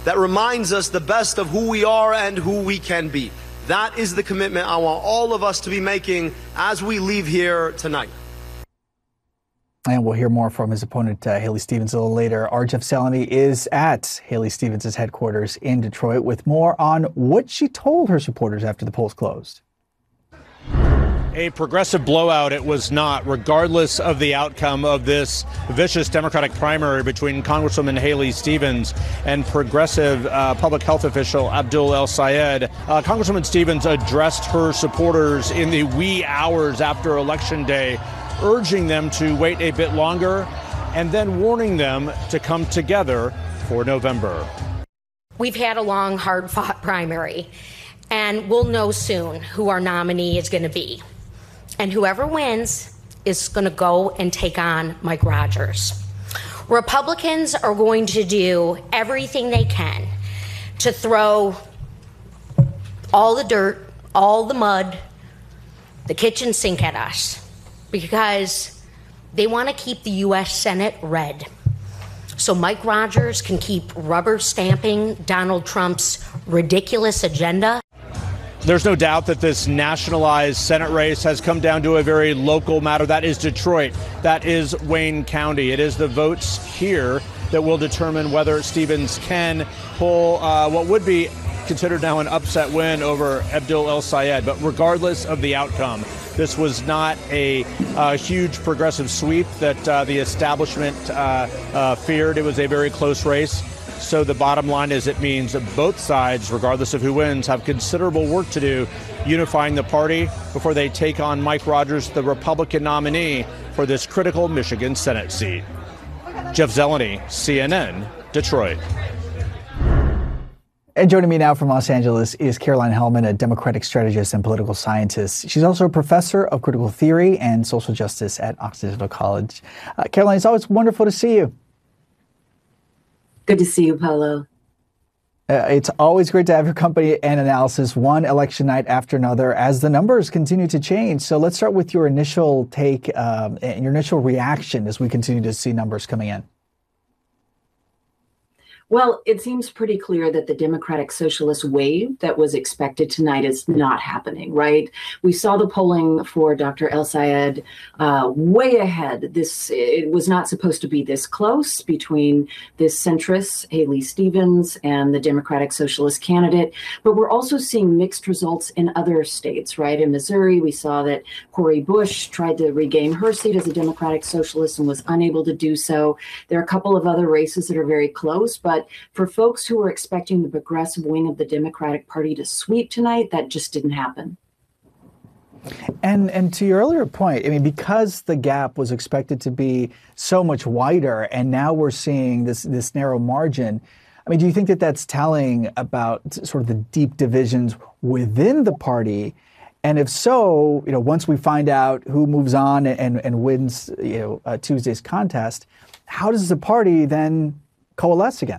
that reminds us the best of who we are and who we can be. That is the commitment I want all of us to be making as we leave here tonight. And we'll hear more from his opponent, Haley Stevens, a little later. Our Jeff Zeleny is at Haley Stevens' headquarters in Detroit with more on what she told her supporters after the polls closed. A progressive blowout it was not, regardless of the outcome of this vicious Democratic primary between Congresswoman Haley Stevens and progressive public health official Abdul El-Sayed. Congresswoman Stevens addressed her supporters in the wee hours after Election Day, urging them to wait a bit longer and then warning them to come together for November. We've had a long, hard-fought primary, and we'll know soon who our nominee is going to be. And whoever wins is going to go and take on Mike Rogers. Republicans are going to do everything they can to throw all the dirt, all the mud, the kitchen sink at us, because they want to keep the U.S. Senate red. So Mike Rogers can keep rubber stamping Donald Trump's ridiculous agenda. There's no doubt that this nationalized Senate race has come down to a very local matter. That is Detroit. That is Wayne County. It is the votes here that will determine whether Stevens can pull what would be considered now an upset win over Abdul El-Sayed. But regardless of the outcome, this was not a huge progressive sweep that the establishment feared. It was a very close race. So the bottom line is it means both sides, regardless of who wins, have considerable work to do unifying the party before they take on Mike Rogers, the Republican nominee for this critical Michigan Senate seat. Jeff Zeleny, CNN, Detroit. And joining me now from Los Angeles is Caroline Hellman, a Democratic strategist and political scientist. She's also a professor of critical theory and social justice at Occidental College. Caroline, it's always wonderful to see you. Good to see you, Paulo. It's always great to have your company and analysis, one election night after another, as the numbers continue to change. So let's start with your initial take and your initial reaction as we continue to see numbers coming in. Well, it seems pretty clear that the Democratic Socialist wave that was expected tonight is not happening, right? We saw the polling for Dr. El-Sayed way ahead. It was not supposed to be this close between this centrist, Haley Stevens, and the Democratic Socialist candidate. But we're also seeing mixed results in other states, right? In Missouri, we saw that Cori Bush tried to regain her seat as a Democratic Socialist and was unable to do so. There are a couple of other races that are very close, but for folks who were expecting the progressive wing of the Democratic Party to sweep tonight, that just didn't happen. And to your earlier point, I mean, because the gap was expected to be so much wider, and now we're seeing this narrow margin, I mean, do you think that that's telling about sort of the deep divisions within the party? And if so, once we find out who moves on and wins, Tuesday's contest, how does the party then coalesce again?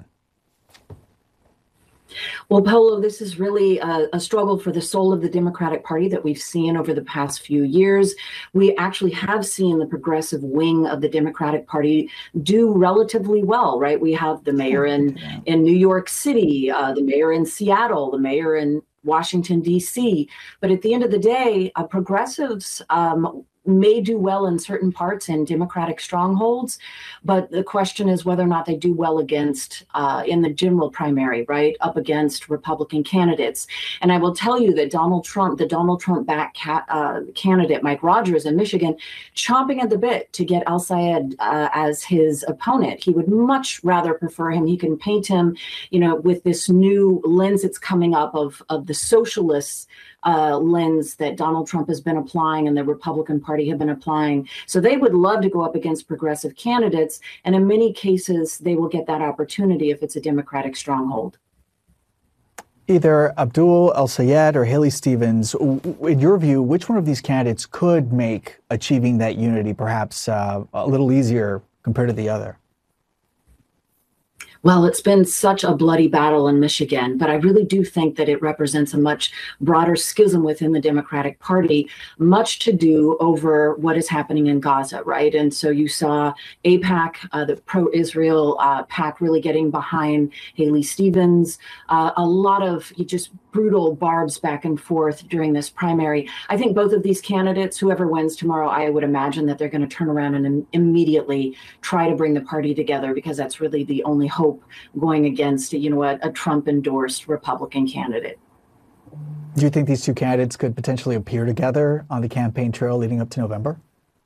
Well, Paulo, this is really a struggle for the soul of the Democratic Party that we've seen over the past few years. We actually have seen the progressive wing of the Democratic Party do relatively well, right? We have the mayor in New York City, the mayor in Seattle, the mayor in Washington, D.C. But at the end of the day, progressives may do well in certain parts in Democratic strongholds, but the question is whether or not they do well against, in the general primary, right, up against Republican candidates. And I will tell you that the Donald Trump-backed candidate, Mike Rogers in Michigan, chomping at the bit to get El-Sayed as his opponent. He would much rather prefer him. He can paint him, with this new lens that's coming up of the socialists lens that Donald Trump has been applying and the Republican Party have been applying. So they would love to go up against progressive candidates. And in many cases, they will get that opportunity if it's a Democratic stronghold. Either Abdul El-Sayed or Haley Stevens, in your view, which one of these candidates could make achieving that unity perhaps a little easier compared to the other? Well, it's been such a bloody battle in Michigan, but I really do think that it represents a much broader schism within the Democratic Party, much to do over what is happening in Gaza, right? And so you saw AIPAC, the pro-Israel PAC, really getting behind Haley Stevens. A lot of just brutal barbs back and forth during this primary. I think both of these candidates, whoever wins tomorrow, I would imagine that they're going to turn around and immediately try to bring the party together, because that's really the only hope going against, a Trump-endorsed Republican candidate. Do you think these two candidates could potentially appear together on the campaign trail leading up to November?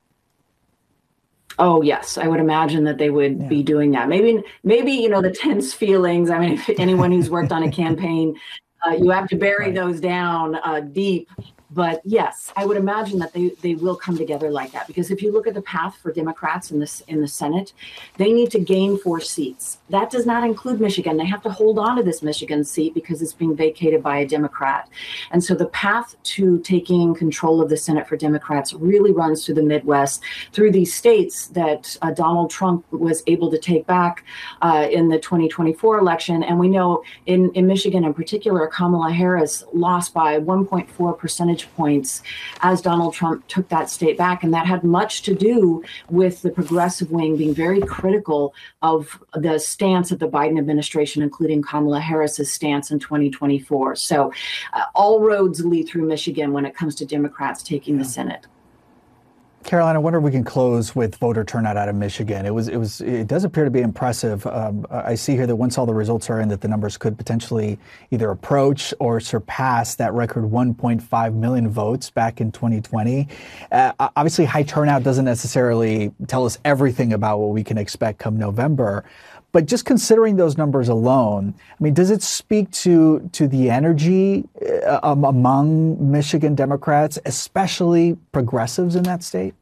Oh, yes. I would imagine that they would be doing that. Maybe, the tense feelings. I mean, if anyone who's worked on a campaign, you have to bury those down deep. But yes, I would imagine that they will come together like that, because if you look at the path for Democrats in the Senate, they need to gain 4 seats. That does not include Michigan. They have to hold on to this Michigan seat because it's being vacated by a Democrat. And so the path to taking control of the Senate for Democrats really runs through the Midwest, through these states that Donald Trump was able to take back in the 2024 election. And we know in Michigan in particular, Kamala Harris lost by 1.4 percentage points as Donald Trump took that state back. And that had much to do with the progressive wing being very critical of the stance of the Biden administration, including Kamala Harris's stance in 2024. So all roads lead through Michigan when it comes to Democrats taking the Senate. Caroline, I wonder if we can close with voter turnout out of Michigan. It does appear to be impressive. I see here that once all the results are in, that the numbers could potentially either approach or surpass that record 1.5 million votes back in 2020. Obviously, high turnout doesn't necessarily tell us everything about what we can expect come November. But just considering those numbers alone, I mean, does it speak to the energy among Michigan Democrats, especially progressives in that state?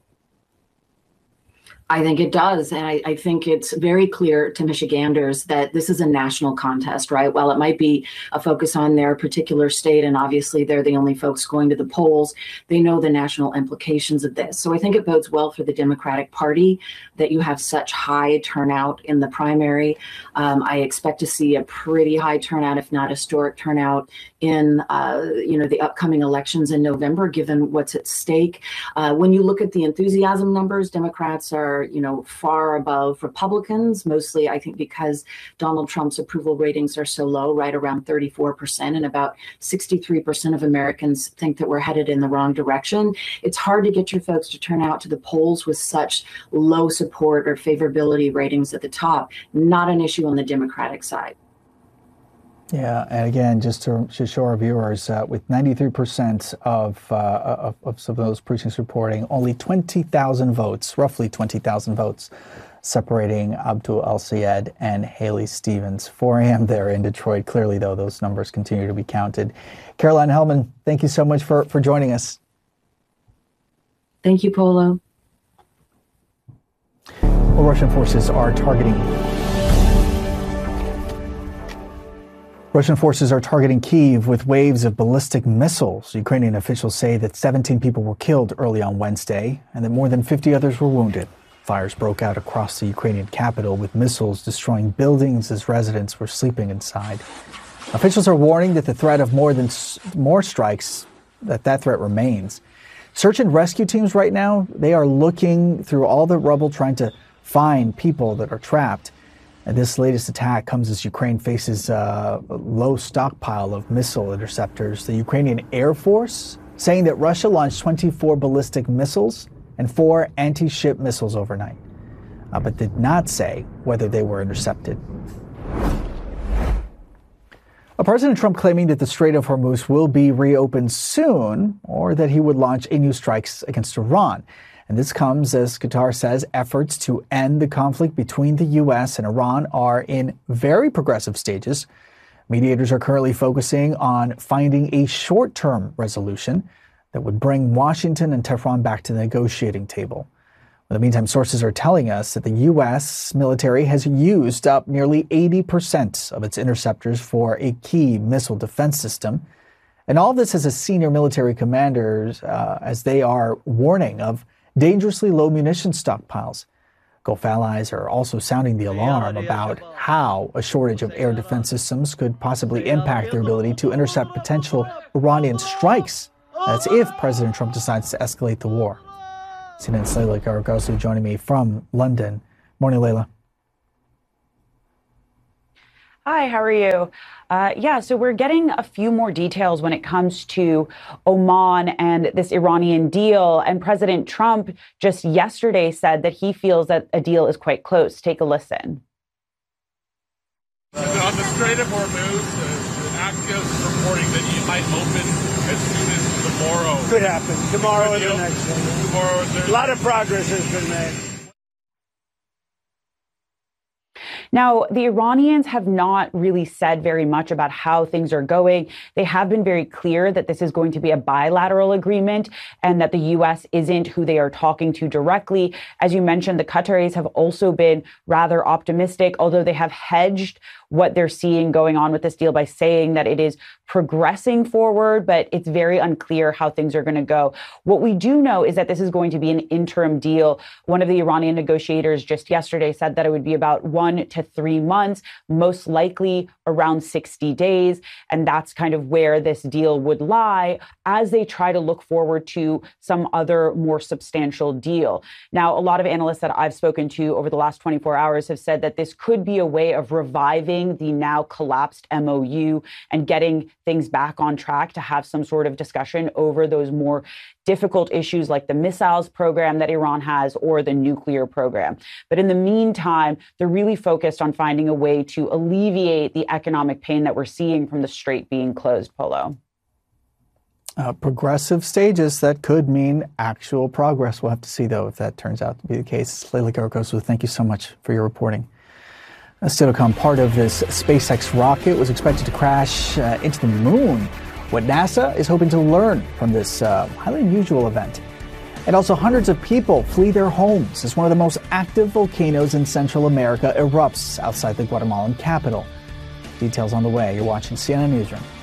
I think it does. And I think it's very clear to Michiganders that this is a national contest, right? While it might be a focus on their particular state, and obviously they're the only folks going to the polls, they know the national implications of this. So I think it bodes well for the Democratic Party that you have such high turnout in the primary. I expect to see a pretty high turnout, if not historic turnout, in the upcoming elections in November, given what's at stake. When you look at the enthusiasm numbers, Democrats are far above Republicans, mostly, I think, because Donald Trump's approval ratings are so low, right around 34%, and about 63% of Americans think that we're headed in the wrong direction. It's hard to get your folks to turn out to the polls with such low support or favorability ratings at the top. Not an issue on the Democratic side. Yeah, and again, just to show our viewers, with 93% of some of those precincts reporting, only 20,000 votes, roughly 20,000 votes, separating Abdul El-Sayed and Haley Stevens. 4 a.m. there in Detroit. Clearly, though, those numbers continue to be counted. Caroline Hellman, thank you so much for joining us. Thank you, Polo. Well, Russian forces are targeting Kyiv with waves of ballistic missiles. Ukrainian officials say that 17 people were killed early on Wednesday and that more than 50 others were wounded. Fires broke out across the Ukrainian capital, with missiles destroying buildings as residents were sleeping inside. Officials are warning that the threat of more strikes, that threat remains. Search and rescue teams right now, they are looking through all the rubble trying to find people that are trapped. And this latest attack comes as Ukraine faces a low stockpile of missile interceptors. The Ukrainian Air Force saying that Russia launched 24 ballistic missiles and 4 anti-ship missiles overnight, but did not say whether they were intercepted. President Trump claiming that the Strait of Hormuz will be reopened soon, or that he would launch a new strikes against Iran. And this comes as Qatar says efforts to end the conflict between the U.S. and Iran are in very progressive stages. Mediators are currently focusing on finding a short-term resolution that would bring Washington and Tehran back to the negotiating table. In the meantime, sources are telling us that the U.S. military has used up nearly 80% of its interceptors for a key missile defense system. And all of this as a senior military commanders, as they are warning of dangerously low munition stockpiles. Gulf allies are also sounding the alarm about how a shortage of air defense systems could possibly impact their ability to intercept potential Iranian strikes. That's if President Trump decides to escalate the war. CNN's Leila Garagosu joining me from London. Morning, Leila. Hi, how are you? So we're getting a few more details when it comes to Oman and this Iranian deal. And President Trump just yesterday said that he feels that a deal is quite close. Take a listen. On the Strait of Hormuz, Axios is reporting that you might open as soon as tomorrow. Could happen. Tomorrow or the next day. Tomorrow, a lot of progress has been made. Now, the Iranians have not really said very much about how things are going. They have been very clear that this is going to be a bilateral agreement and that the U.S. isn't who they are talking to directly. As you mentioned, the Qataris have also been rather optimistic, although they have hedged what they're seeing going on with this deal by saying that it is progressing forward, but it's very unclear how things are going to go. What we do know is that this is going to be an interim deal. One of the Iranian negotiators just yesterday said that it would be about 1 to 3 months, most likely around 60 days. And that's kind of where this deal would lie as they try to look forward to some other more substantial deal. Now, a lot of analysts that I've spoken to over the last 24 hours have said that this could be a way of reviving the now collapsed MOU and getting things back on track to have some sort of discussion over those more difficult issues like the missiles program that Iran has or the nuclear program. But in the meantime, they're really focused on finding a way to alleviate the economic pain that we're seeing from the strait being closed, Polo. Progressive stages that could mean actual progress. We'll have to see, though, if that turns out to be the case. Leila Garagosu, thank you so much for your reporting. Still to come, part of this SpaceX rocket was expected to crash into the moon. What NASA is hoping to learn from this highly unusual event. And also, hundreds of people flee their homes as one of the most active volcanoes in Central America erupts outside the Guatemalan capital. Details on the way. You're watching CNN Newsroom.